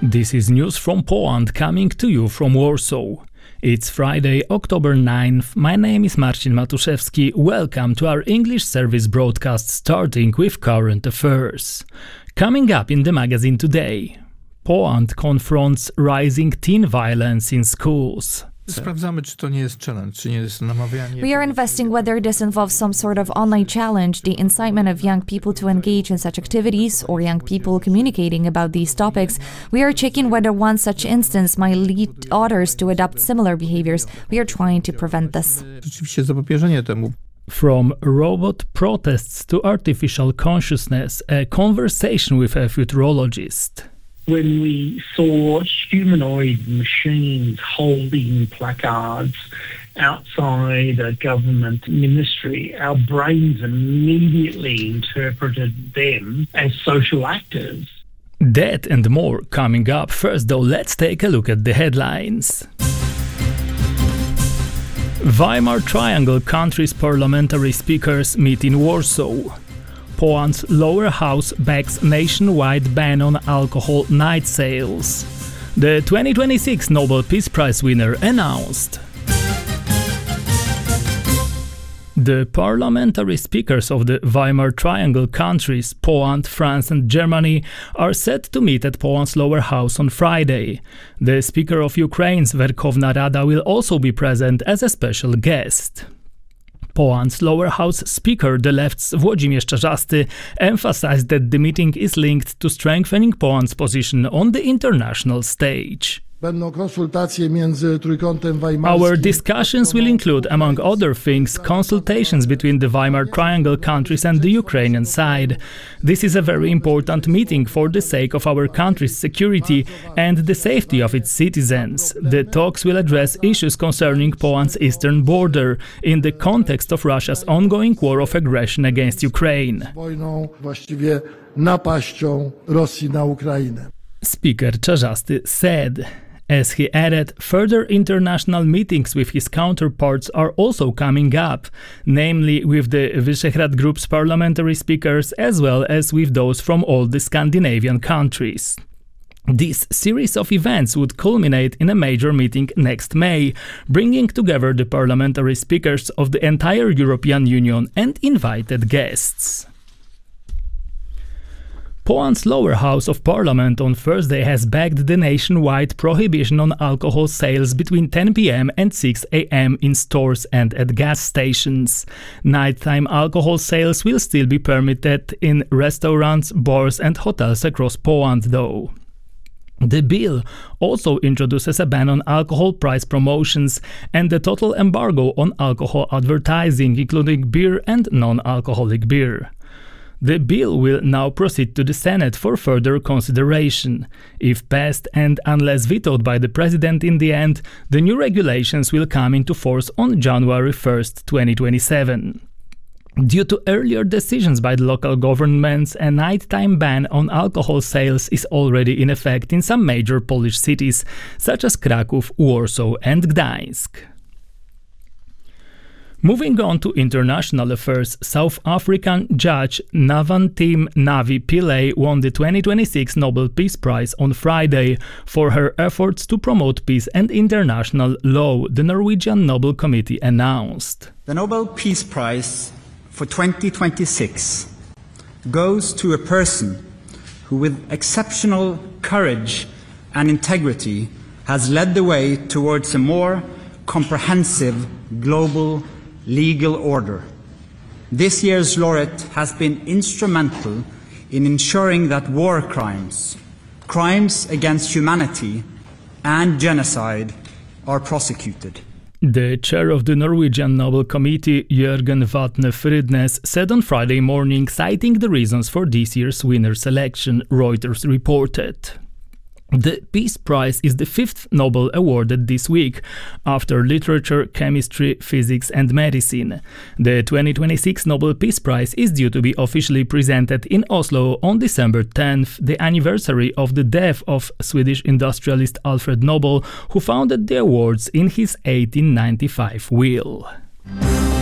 This is news from Poland coming to you from Warsaw. It's Friday, October 9th. My name is Marcin Matuszewski. Welcome to our English service broadcast, starting with current affairs. Coming up in the magazine today, Poland confronts rising teen violence in schools. Sprawdzamy, czy to nie jest challenge, czy nie jest namawianie. We are investing whether this involves some sort of online challenge, the incitement of young people to engage in such activities, or young people communicating about these topics. We are checking whether one such instance might lead others to adopt similar behaviors. We are trying to prevent this. Rzeczywiście zapobieżenie temu. From robot protests to artificial consciousness, a conversation with a futurologist. When we saw humanoid machines holding placards outside a government ministry, our brains immediately interpreted them as social actors. That and more coming up. First, though, let's take a look at the headlines. Weimar Triangle countries' parliamentary speakers meet in Warsaw. Poland's lower house backs nationwide ban on alcohol night sales. The 2026 Nobel Peace Prize winner announced. The parliamentary speakers of the Weimar Triangle countries, Poland, France and Germany, are set to meet at Poland's lower house on Friday. The Speaker of Ukraine's Verkhovna Rada will also be present as a special guest. Poland's lower house speaker, the left's Włodzimierz Czarzasty, emphasized that the meeting is linked to strengthening Poland's position on the international stage. Our discussions will include, among other things, consultations between the Weimar Triangle countries and the Ukrainian side. This is a very important meeting for the sake of our country's security and the safety of its citizens. The talks will address issues concerning Poland's eastern border in the context of Russia's ongoing war of aggression against Ukraine. Speaker Czarzasty said. As he added, further international meetings with his counterparts are also coming up, namely with the Visegrad Group's parliamentary speakers as well as with those from all the Scandinavian countries. This series of events would culminate in a major meeting next May, bringing together the parliamentary speakers of the entire European Union and invited guests. Poland's lower house of parliament on Thursday has backed the nationwide prohibition on alcohol sales between 10 p.m. and 6 a.m. in stores and at gas stations. Nighttime alcohol sales will still be permitted in restaurants, bars and hotels across Poland, though. The bill also introduces a ban on alcohol price promotions and a total embargo on alcohol advertising, including beer and non-alcoholic beer. The bill will now proceed to the Senate for further consideration. If passed and unless vetoed by the president in the end, the new regulations will come into force on January 1st, 2027. Due to earlier decisions by the local governments, a nighttime ban on alcohol sales is already in effect in some major Polish cities, such as Kraków, Warsaw and Gdańsk. Moving on to international affairs, South African judge Navantim Navi Pillay won the 2026 Nobel Peace Prize on Friday for her efforts to promote peace and international law, the Norwegian Nobel Committee announced. The Nobel Peace Prize for 2026 goes to a person who, with exceptional courage and integrity, has led the way towards a more comprehensive global legal order. This year's laureate has been instrumental in ensuring that war crimes, crimes against humanity, and genocide are prosecuted. The chair of the Norwegian Nobel Committee, Jørgen Vatne Frydnes, said on Friday morning, citing the reasons for this year's winner selection, Reuters reported. The Peace Prize is the fifth Nobel awarded this week, after literature, chemistry, physics and medicine. The 2026 Nobel Peace Prize is due to be officially presented in Oslo on December 10th, the anniversary of the death of Swedish industrialist Alfred Nobel, who founded the awards in his 1895 will.